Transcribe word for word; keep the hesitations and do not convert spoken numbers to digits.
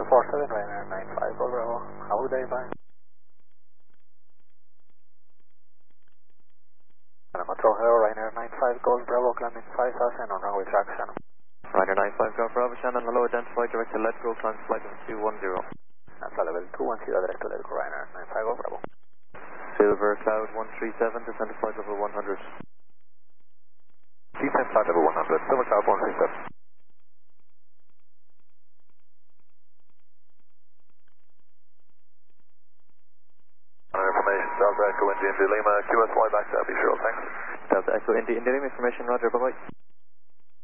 four seven, Ryanair nine five, Gold Bravo. How would I buy? Control Hello, Ryanair nine five, Gold Bravo, climbing five thousand on runway track channel. Ryanair nine five, Gold Bravo, Shannon, hello, identify, direct to Let Go, climb flight of two one zero. That's a level two one zero, direct to Let Go, Ryanair nine five, Gold Bravo. Silver Cloud one three seven, descend to flight level one hundred. Descend flight level one hundred, Silver Cloud one three seven. Information, Delta Echo India India Lima, Q S Y back to Abbey Shirl, thanks. Delta Echo India India Lima, information, roger, bye bye.